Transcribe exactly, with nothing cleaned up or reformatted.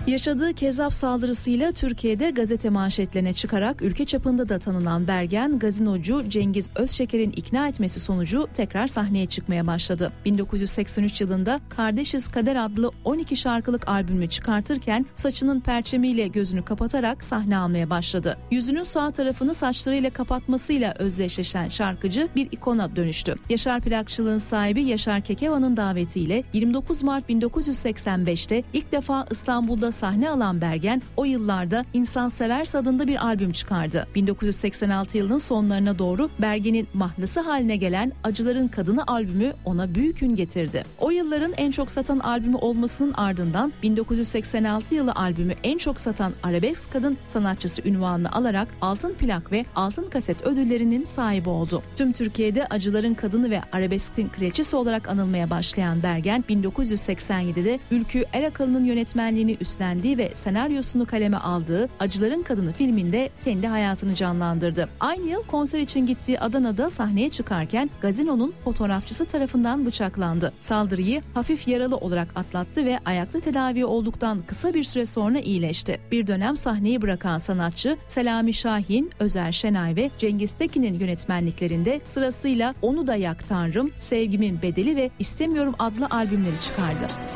Yaşadığı kezzap saldırısıyla Türkiye'de gazete manşetlerine çıkarak ülke çapında da tanınan Bergen, gazinocu Cengiz Özçeker'in ikna etmesi sonucu tekrar sahneye çıkmaya başladı. bin dokuz yüz seksen üç yılında Kardeşiz Kader adlı on iki şarkılık albümü çıkartırken saçının perçemiyle gözünü kapatarak sahne almaya başladı. Yüzünün sağ tarafını saçlarıyla kapatmasıyla özdeşleşen şarkıcı bir ikona dönüştü. Yaşar Plakçılığın sahibi Yaşar Kekevan'ın davetiyle yirmi dokuz Mart bin dokuz yüz seksen beşte ilk defa İstanbul'da sahne alan Bergen, o yıllarda İnsansevers adında bir albüm çıkardı. bin dokuz yüz seksen altı yılının sonlarına doğru Bergen'in mahnası haline gelen Acıların Kadını albümü ona büyük ün getirdi. O yılların en çok satan albümü olmasının ardından bin dokuz yüz seksen altı yılı albümü en çok satan arabesk kadın sanatçısı unvanını alarak altın plak ve altın kaset ödüllerinin sahibi oldu. Tüm Türkiye'de Acıların Kadını ve arabeskin kraliçesi olarak anılmaya başlayan Bergen, bin dokuz yüz seksen yedide Ülkü Erakalı'nın yönetmenliğini üstlendiği ve senaryosunu kaleme aldığı Acıların Kadını filminde kendi hayatını canlandırdı. Aynı yıl konser için gittiği Adana'da sahneye çıkarken gazinonun fotoğrafçısı tarafından bıçaklandı. Saldırıyı hafif yaralı olarak atlattı ve ayakta tedavi olduktan kısa bir süre sonra iyileşti. Bir dönem sahneyi bırakan sanatçı Selami Şahin, Özer Şenay ve Cengiz Tekin'in yönetmenliklerinde sırasıyla Onu Da Yak Tanrım, Sevgimin Bedeli ve İstemiyorum adlı albümleri çıkardı.